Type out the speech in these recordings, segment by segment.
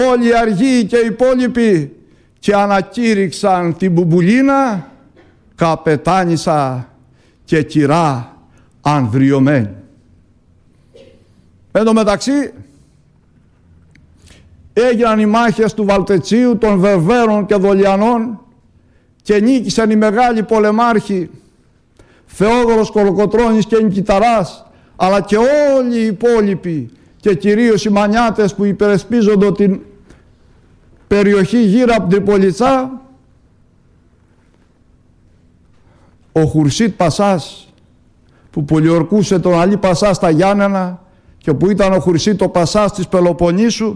όλοι οι αργοί και οι υπόλοιποι και ανακήρυξαν την Μπουμπουλίνα καπετάνισσα και κυρά ανδριωμένη. Εν τω μεταξύ έγιναν οι μάχες του Βαλτετσίου, των Βερβέρων και Δολιανών και νίκησαν οι μεγάλοι πολεμάρχοι Θεόδωρος Κολοκοτρώνης και Νικηταράς, αλλά και όλοι οι υπόλοιποι και κυρίως οι μανιάτες που υπερεσπίζονται την περιοχή γύρω από την Τριπολιτσά. Ο Χουρσίτ Πασάς, που πολιορκούσε τον Αλή Πασά στα Γιάννενα και που ήταν ο Χουρσίτ ο Πασάς της Πελοποννήσου,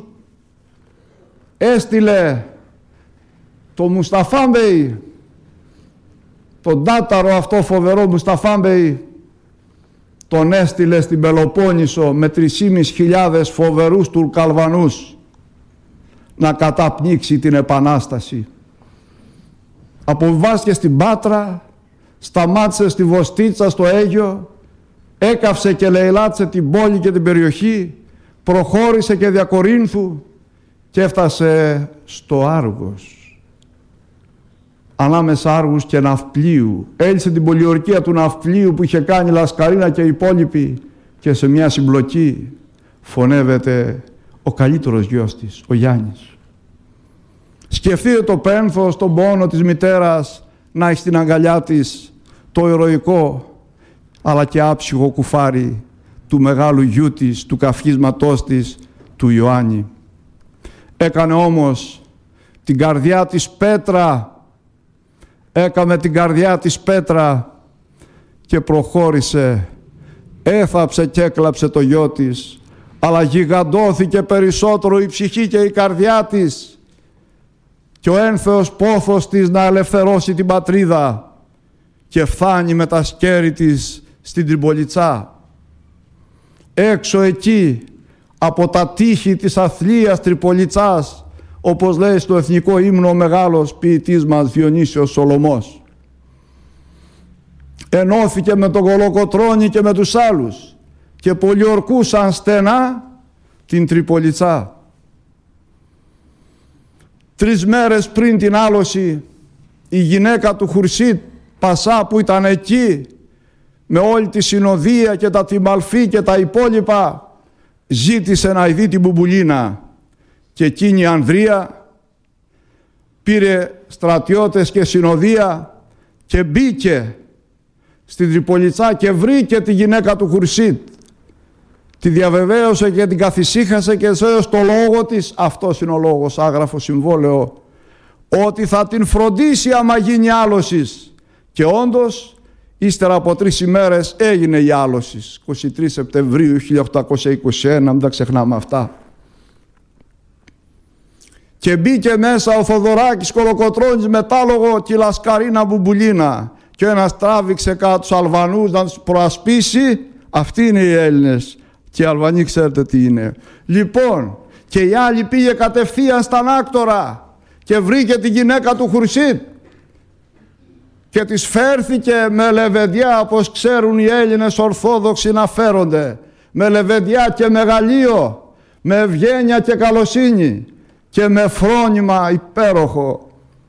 έστειλε το Μουσταφά Μπέι, τον τάταρο αυτό φοβερό Μουσταφά Μπέι, τον έστειλε στην Πελοπόννησο με 3.500 φοβερούς Τουρκαλβανούς να καταπνίξει την Επανάσταση. Αποβιβάστηκε στην Πάτρα, σταμάτησε στη Βοστίτσα, στο Αίγιο, έκαυσε και λαιλάτισε την πόλη και την περιοχή, προχώρησε και δια Κορίνθου και έφτασε στο Άργος. Ανάμεσα Άργους και Ναυπλίου. Έλυσε την πολιορκία του Ναυπλίου που είχε κάνει Λασκαρίνα και οι υπόλοιποι και σε μια συμπλοκή φωνεύεται ο καλύτερος γιος της, ο Γιάννης. Σκεφτείτε το πένθος, τον πόνο της μητέρας να έχει στην αγκαλιά της το ηρωικό αλλά και άψυχο κουφάρι του μεγάλου γιού της, του καυχίσματός της, του Ιωάννη. Έκανε όμως την καρδιά της πέτρα, έκαμε την καρδιά της πέτρα και προχώρησε, έθαψε και έκλαψε το γιο της, αλλά γιγαντώθηκε περισσότερο η ψυχή και η καρδιά της και ο ένθεος πόθος της να ελευθερώσει την πατρίδα και φθάνει με τα σκέρη της στην Τριπολιτσά. Έξω εκεί από τα τείχη της αθλίας Τριπολιτσάς, όπως λέει στο εθνικό ύμνο ο μεγάλος ποιητής μας Διονύσιος Σολωμός, ενώθηκε με τον Κολοκοτρώνη και με τους άλλους και πολιορκούσαν στενά την Τριπολιτσά. 3 μέρες πριν την άλωση, η γυναίκα του Χουρσίτ Πασά που ήταν εκεί με όλη τη συνοδεία και τα Τιμαλφή και τα υπόλοιπα, ζήτησε να δει την Μπουμπουλίνα και εκείνη η Ανδρεία πήρε στρατιώτες και συνοδεία και μπήκε στην Τριπολιτσά και βρήκε τη γυναίκα του Χουρσίτ, τη διαβεβαίωσε και την καθησύχασε και έδωσε το λόγο της, αυτός είναι ο λόγος, άγραφο συμβόλαιο, ότι θα την φροντίσει άμα γίνει άλωσης. Και όντως ύστερα από 3 ημέρες έγινε η άλωσης, 23 Σεπτεμβρίου 1821, μην τα ξεχνάμε αυτά. Και μπήκε μέσα ο Θοδωράκης Κολοκοτρώνης με τάλογο και η Λασκαρίνα Μπουμπουλίνα και ο ένας τράβηξε κάτω τους Αλβανούς να τους προασπίσει. Αυτοί είναι οι Έλληνες και οι Αλβανοί ξέρετε τι είναι. Λοιπόν, και η άλλη πήγε κατευθείαν στα Άκτορα και βρήκε τη γυναίκα του Χουρσίτ και της φέρθηκε με λεβεντιά, όπως ξέρουν οι Έλληνες Ορθόδοξοι να φέρονται, με λεβεντιά και μεγαλείο, με ευγένεια και καλοσύνη και με φρόνημα υπέροχο,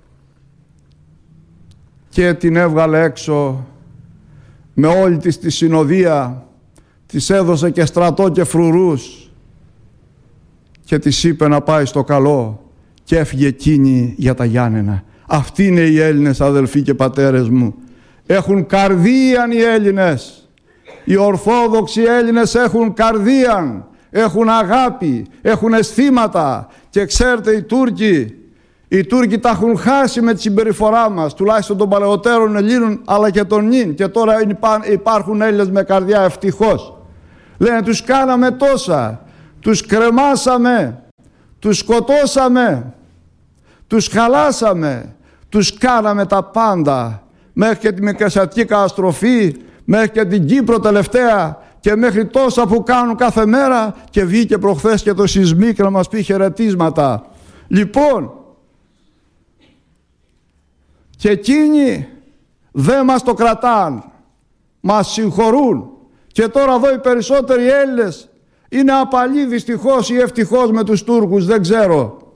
και την έβγαλε έξω με όλη της τη συνοδεία, της έδωσε και στρατό και φρουρούς και της είπε να πάει στο καλό και έφυγε εκείνη για τα Γιάννενα. Αυτοί είναι οι Έλληνες, αδελφοί και πατέρες μου. Έχουν καρδίαν οι Έλληνες. Οι Ορθόδοξοι Έλληνες έχουν καρδίαν, έχουν αγάπη, έχουν αισθήματα. Και ξέρετε οι Τούρκοι τα έχουν χάσει με τη συμπεριφορά μας, τουλάχιστον των παλαιότερων Ελλήνων αλλά και των νυν. Και τώρα υπάρχουν Έλληνες με καρδιά, ευτυχώς. Λένε τους κάναμε τόσα, τους κρεμάσαμε, τους σκοτώσαμε, τους χαλάσαμε, τους κάναμε τα πάντα, μέχρι και τη Μικρασιατική καταστροφή, μέχρι και την Κύπρο τελευταία και μέχρι τόσα που κάνουν κάθε μέρα, και βγήκε προχθές και το Σισμίκ να μας πει χαιρετίσματα. Λοιπόν, και εκείνοι δεν μας το κρατάν, μας συγχωρούν. Και τώρα εδώ οι περισσότεροι Έλληνες Είναι απαλή δυστυχώς ή ευτυχώς με τους Τούρκους, δεν ξέρω.